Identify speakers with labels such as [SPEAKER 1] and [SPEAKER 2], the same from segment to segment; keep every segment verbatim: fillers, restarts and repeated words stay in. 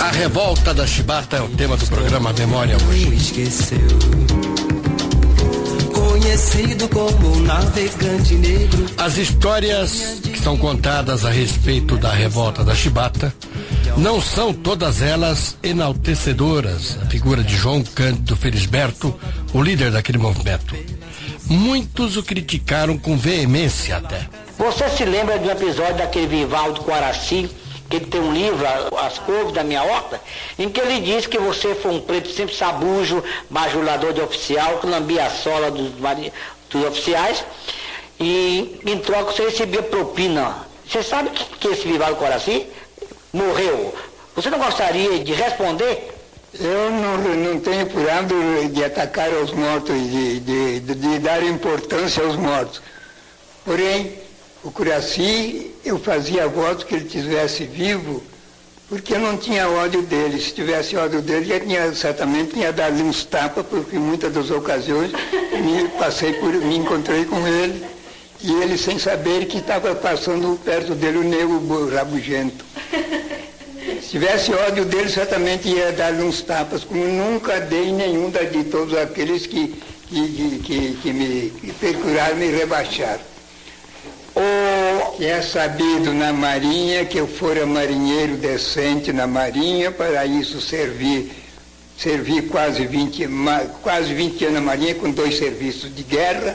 [SPEAKER 1] A revolta da Chibata é o tema do programa Memória hoje.
[SPEAKER 2] Esqueceu, conhecido como navegante negro.
[SPEAKER 1] As histórias que são contadas a respeito da revolta da Chibata não são todas elas enaltecedoras. A figura de João Cândido Felisberto, o líder daquele movimento. Muitos o criticaram com veemência até.
[SPEAKER 3] Você se lembra de um episódio daquele Vivaldo Coaraci, que ele tem um livro, As Couves da Minha Horta, em que ele diz que você foi um preto sempre sabujo, bajulador de oficial, que lambia a sola dos, dos oficiais, e em troca você recebia propina. Você sabe que, que esse Vivaldo Coaraci morreu? Você não gostaria de responder?
[SPEAKER 4] Eu não, não tenho por hábito de atacar os mortos, de, de, de, de dar importância aos mortos. Porém, o Coaraci, eu fazia voto que ele estivesse vivo, porque eu não tinha ódio dele. Se tivesse ódio dele, já tinha, certamente tinha dado uns tapas, porque em muitas das ocasiões me, passei por, me encontrei com ele, e ele sem saber que estava passando perto dele o negro rabugento. Se tivesse ódio dele, certamente ia dar-lhe uns tapas, como nunca dei nenhum de todos aqueles que, que, que, que me que procuraram me rebaixar. Oh, é sabido na Marinha que eu fora marinheiro decente na Marinha, para isso servi, servi quase vinte, quase vinte anos na Marinha, com dois serviços de guerra,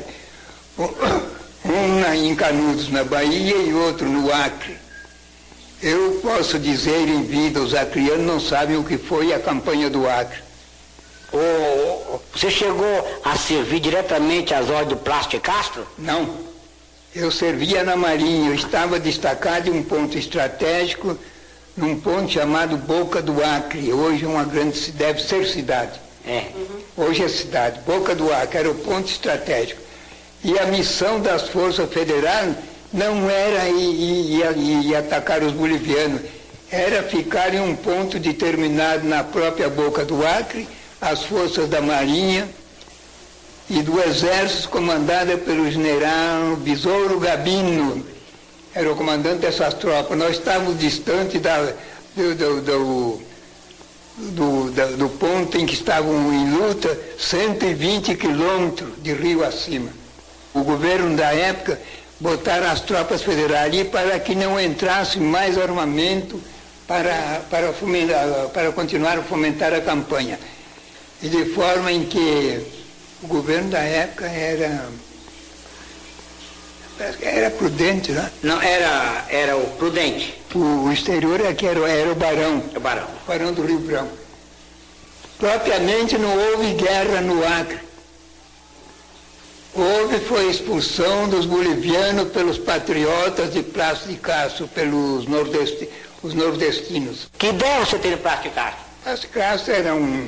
[SPEAKER 4] um em Canudos, na Bahia, e outro no Acre. Eu posso dizer em vida, os acrianos não sabem o que foi a campanha do Acre.
[SPEAKER 3] Oh, você chegou a servir diretamente às ordens do Plácido Castro?
[SPEAKER 4] Não. Eu servia na Marinha, eu estava destacado em um ponto estratégico, num ponto chamado Boca do Acre. Hoje é uma grande, deve ser cidade.
[SPEAKER 3] É.
[SPEAKER 4] Hoje é cidade. Boca do Acre era o ponto estratégico. E a missão das forças federais não era ir, ir, ir, ir atacar os bolivianos, era ficar em um ponto determinado na própria Boca do Acre, as forças da Marinha e do Exército, comandada pelo general Besouro Gabino, era o comandante dessas tropas. Nós estávamos distantes da, do, do, do, do, do, do ponto em que estavam em luta, cento e vinte quilômetros de rio acima. O governo da época botaram as tropas federais ali para que não entrasse mais armamento para, para, fomentar, para continuar a fomentar a campanha. E de forma em que o governo da época era, era prudente, né?
[SPEAKER 3] Não, era, era o Prudente.
[SPEAKER 4] O, o exterior é que era, era o Barão.
[SPEAKER 3] O Barão.
[SPEAKER 4] O Barão do Rio Branco. Propriamente não houve guerra no Acre. Houve foi a expulsão dos bolivianos pelos patriotas de Plácido de Castro, pelos nordesti, os nordestinos.
[SPEAKER 3] Que ideia você tem de Plácido de Castro?
[SPEAKER 4] Plácido de Castro era um...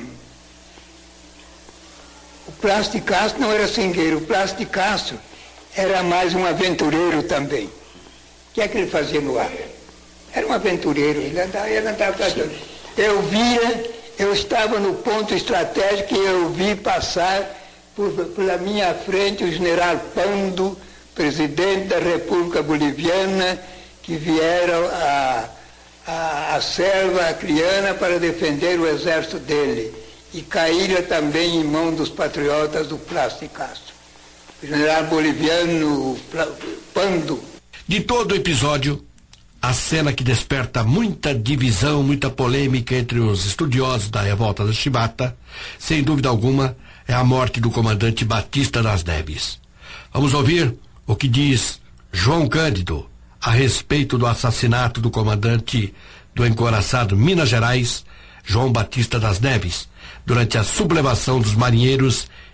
[SPEAKER 4] O Plácido de Castro não era singueiro, o Plácido de Castro era mais um aventureiro também. O que é que ele fazia no Acre? Era um aventureiro, ele andava, ele andava tratando. Eu via, eu estava no ponto estratégico e eu vi passar Por, pela minha frente o general Pando, presidente da República Boliviana, que vieram a, a, a selva acreana para defender o exército dele, e caíram também em mão dos patriotas do Plácido de Castro. O general boliviano Pando.
[SPEAKER 1] De todo o episódio, a cena que desperta muita divisão, muita polêmica entre os estudiosos da revolta da Chibata, sem dúvida alguma, é a morte do comandante Batista das Neves. Vamos ouvir o que diz João Cândido a respeito do assassinato do comandante do encouraçado Minas Gerais, João Batista das Neves, durante a sublevação dos marinheiros